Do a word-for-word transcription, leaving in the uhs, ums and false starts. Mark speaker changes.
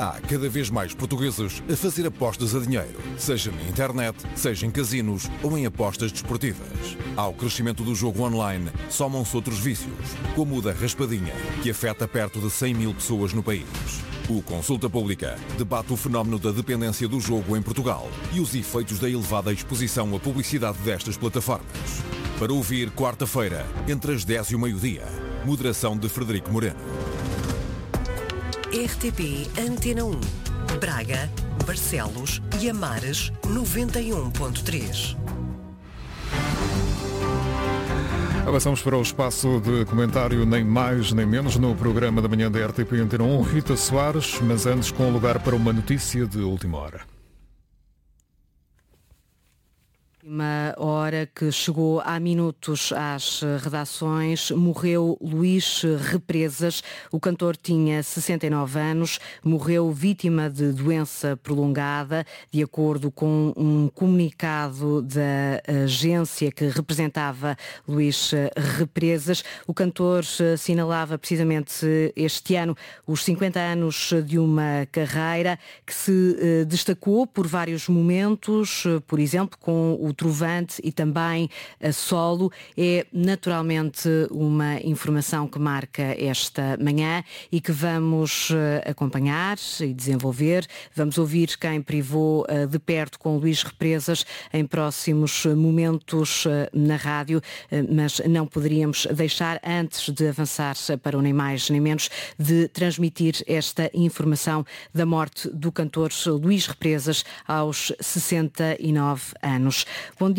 Speaker 1: Há cada vez mais portugueses a fazer apostas a dinheiro, seja na internet, seja em casinos ou em apostas desportivas. Ao crescimento do jogo online, somam-se outros vícios, como o da raspadinha, que afeta perto de cem mil pessoas no país. O Consulta Pública debate o fenómeno da dependência do jogo em Portugal e os efeitos da elevada exposição à publicidade destas plataformas. Para ouvir quarta-feira, entre as dez e o meio-dia. Moderação de Frederico Moreno.
Speaker 2: R T P Antena um. Braga, Barcelos e Amares noventa e um ponto três.
Speaker 3: Avançamos para o espaço de comentário nem mais nem menos no programa da manhã da R T P Antena um. Rita Soares, mas antes com lugar para uma notícia de última hora.
Speaker 4: Uma hora que chegou há minutos às redações, morreu Luís Represas. O cantor tinha sessenta e nove anos, morreu vítima de doença prolongada, de acordo com um comunicado da agência que representava Luís Represas. O cantor assinalava precisamente este ano os cinquenta anos de uma carreira que se destacou por vários momentos, por exemplo, com o Trovante e também a solo. É naturalmente uma informação que marca esta manhã e que vamos acompanhar e desenvolver. Vamos ouvir quem privou de perto com Luís Represas em próximos momentos na rádio, mas não poderíamos deixar, antes de avançar para o nem mais nem menos, de transmitir esta informação da morte do cantor Luís Represas aos sessenta e nove anos. Bom dia.